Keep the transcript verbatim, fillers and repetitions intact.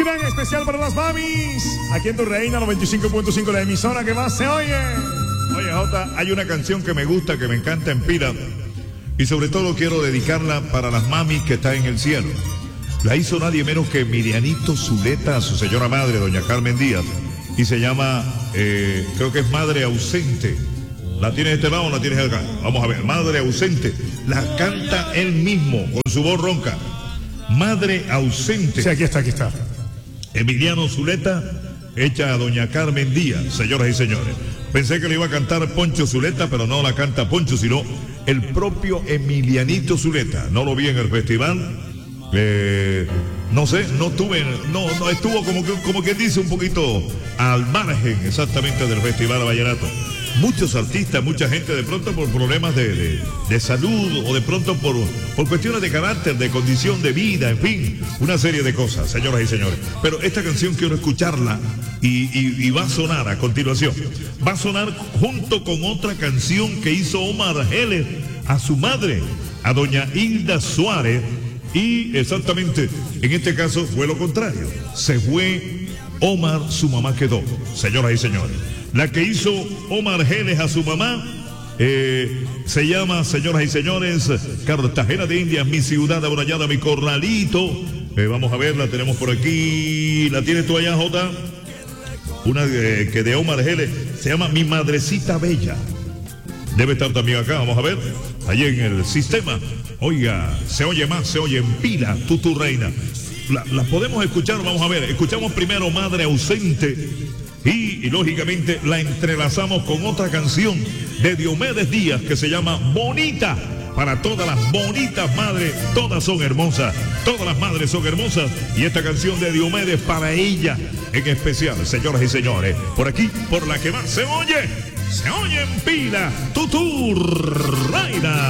Gran especial para las mamis. Aquí en Tu Reina noventa y cinco punto cinco, la emisora que más se oye. Oye, Jota, hay una canción que me gusta, que me encanta en pila. Y sobre todo quiero dedicarla para las mamis que están en el cielo. La hizo nadie menos que Mirianito Zuleta a su señora madre, doña Carmen Díaz. Y se llama, eh, creo que es Madre Ausente. ¿La tienes de este lado o la tienes de acá? Vamos a ver, Madre Ausente. La canta él mismo, con su voz ronca. Madre Ausente. Sí, aquí está, aquí está. Emiliano Zuleta, hecha a doña Carmen Díaz, señoras y señores. Pensé que le iba a cantar Poncho Zuleta, pero no la canta Poncho, sino el propio Emilianito Zuleta. No lo vi en el festival. Eh, no sé, no tuve, no, no estuvo como que, como que dice un poquito al margen exactamente del Festival Vallenato. Muchos artistas, mucha gente de pronto por problemas de, de, de salud o de pronto por, por cuestiones de carácter, de condición de vida, en fin, una serie de cosas, señoras y señores. Pero esta canción quiero escucharla y, y, y va a sonar a continuación. Va a sonar junto con otra canción que hizo Omar Geles a su madre, a doña Hilda Suárez. Y exactamente, en este caso fue lo contrario. Se fue Omar, su mamá quedó, señoras y señores. La que hizo Omar Geles a su mamá eh, se llama, señoras y señores, Cartagena de Indias, mi ciudad abrallada, mi corralito. Eh, vamos a ver, la tenemos por aquí. ¿La tienes tú allá, Jota? Una eh, que de Omar Geles se llama Mi Madrecita Bella. Debe estar también acá, vamos a ver. Allí en el sistema. Oiga, se oye más, se oye en pila, tú, tu reina. La, la podemos escuchar, vamos a ver. Escuchamos primero Madre Ausente. Y, y lógicamente la entrelazamos con otra canción de Diomedes Díaz que se llama Bonita. Para todas las bonitas madres, todas son hermosas, todas las madres son hermosas. Y esta canción de Diomedes para ella en especial, señoras y señores. Por aquí, por la que más se oye, se oye en pila, Tutu Reina.